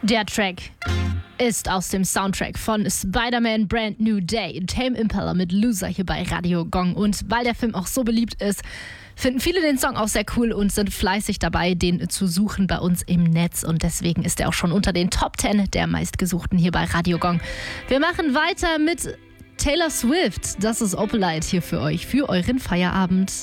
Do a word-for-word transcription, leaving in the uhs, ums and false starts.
Der Track ist aus dem Soundtrack von Spider-Man Brand New Day. Tame Impala mit Loser hier bei Radio Gong. Und weil der Film auch so beliebt ist, finden viele den Song auch sehr cool und sind fleißig dabei, den zu suchen bei uns im Netz. Und deswegen ist er auch schon unter den Top zehn der meistgesuchten hier bei Radio Gong. Wir machen weiter mit Taylor Swift. Das ist Opalite hier für euch, für euren Feierabend.